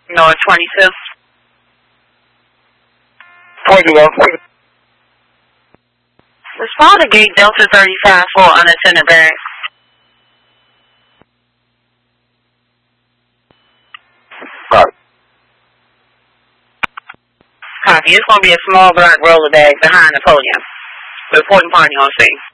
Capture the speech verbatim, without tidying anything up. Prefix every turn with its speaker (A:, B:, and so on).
A: North twenty-two.
B: twenty-one.
A: Respond to gate Delta thirty-five for unattended bags.
B: Copy.
A: Copy. It's going to be a small black roller bag behind the podium. Reporting party on scene.